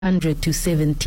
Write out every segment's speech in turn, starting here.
100 to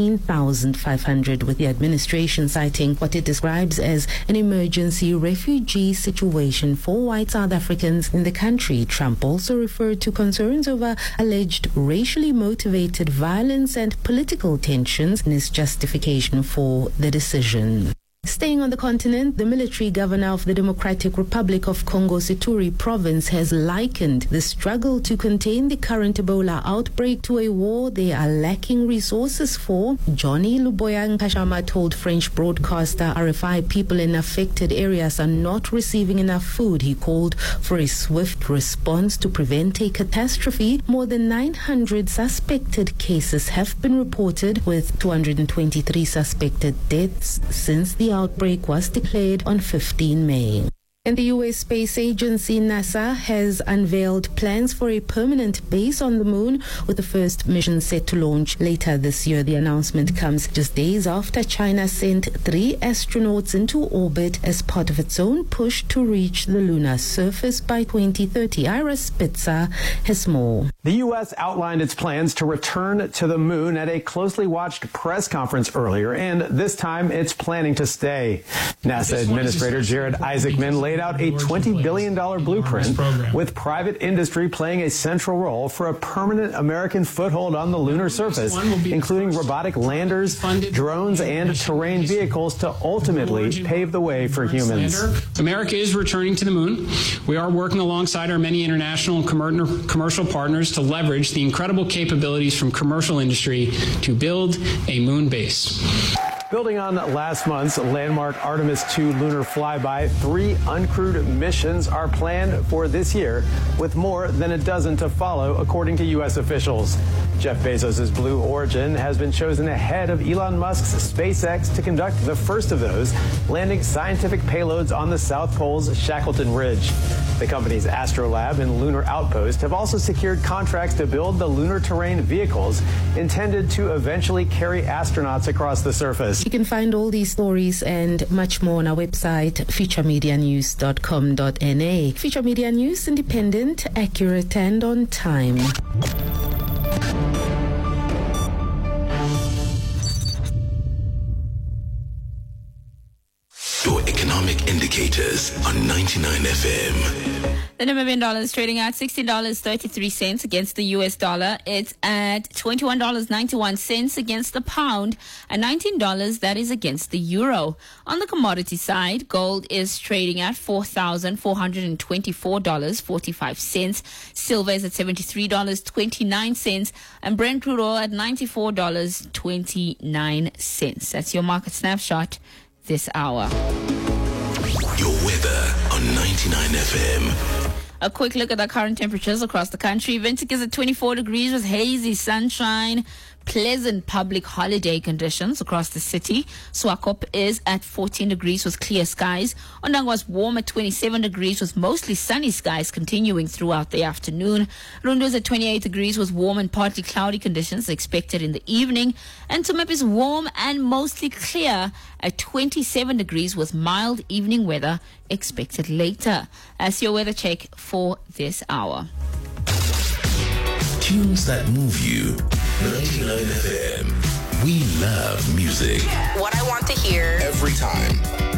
17,500, with the administration citing what it describes as an emergency refugee situation for white South Africans in the country. Trump also referred to concerns over alleged racially motivated violence and political tensions in his justification for the decision. Staying on the continent, the military governor of the Democratic Republic of Congo, Ituri province, has likened the struggle to contain the current Ebola outbreak to a war they are lacking resources for. Johnny Luboya Nkashama told French broadcaster RFI people in affected areas are not receiving enough food. He called for a swift response to prevent a catastrophe. More than 900 suspected cases have been reported, with 223 suspected deaths since the outbreak was declared on 15 May. And the U.S. Space Agency, NASA, has unveiled plans for a permanent base on the moon, with the first mission set to launch later this year. The announcement comes just days after China sent 3 astronauts into orbit as part of its own push to reach the lunar surface by 2030. Ira Spitzer has more. The U.S. outlined its plans to return to the moon at a closely watched press conference earlier, and this time it's planning to stay. NASA Administrator Jared Isaacman laid out a $20 billion blueprint, with private industry playing a central role for a permanent American foothold on the lunar surface, including robotic landers, drones, and terrain vehicles to ultimately pave the way for humans. America is returning to the moon. We are working alongside our many international and commercial partners to leverage the incredible capabilities from commercial industry to build a moon base. Building on last month's landmark Artemis II lunar flyby, 3 uncrewed missions are planned for this year, with more than a dozen to follow, according to U.S. officials. Jeff Bezos' Blue Origin has been chosen ahead of Elon Musk's SpaceX to conduct the first of those, landing scientific payloads on the South Pole's Shackleton Ridge. The company's Astrolab and Lunar Outpost have also secured contracts to build the lunar terrain vehicles intended to eventually carry astronauts across the surface. You can find all these stories and much more on our website, futuremedianews.com.na. Future Media News, independent, accurate, and on time. Your economic indicators on 99 FM. The Namibian dollar is trading at $16.33 against the US dollar. It's at $21.91 against the pound, and $19 that is against the euro. On the commodity side, gold is trading at $4,424.45. Silver is at $73.29, and Brent crude oil at $94.29. That's your market snapshot this hour. Your weather on 99 FM. A quick look at the current temperatures across the country. Windhoek is at 24 degrees with hazy sunshine. Pleasant public holiday conditions across the city. Swakop is at 14 degrees with clear skies. Ondangwa was warm at 27 degrees with mostly sunny skies continuing throughout the afternoon. Rundu is at 28 degrees with warm and partly cloudy conditions expected in the evening. And Tumep is warm and mostly clear at 27 degrees with mild evening weather expected later. That's your weather check for this hour. Tunes that move you. 99 FM. We love music. What I want to hear every time.